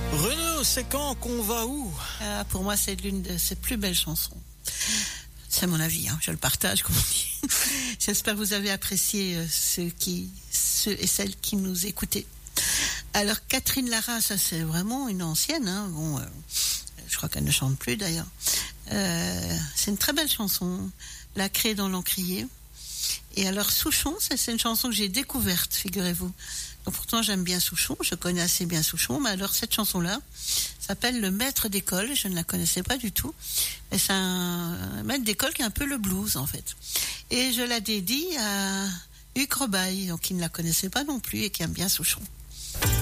Renaud, c'est quand qu'on va où? Pour moi, c'est l'une de ses plus belles chansons. C'est mon avis, je le partage, comme on dit. J'espère que vous avez apprécié ceux et celles qui nous écoutaient. Alors, Catherine Lara, ça c'est vraiment une ancienne. Je crois qu'elle ne chante plus d'ailleurs. C'est une très belle chanson. La Crée dans l'encrier. Et alors, Souchon, c'est une chanson que j'ai découverte, figurez-vous. Donc, pourtant, j'aime bien Souchon, je connais assez bien Souchon, mais alors cette chanson-là s'appelle Le Maître d'école, je ne la connaissais pas du tout. Et c'est un maître d'école qui est un peu le blues, en fait. Et je la dédie à Hugues Robaille, donc qui ne la connaissait pas non plus et qui aime bien Souchon.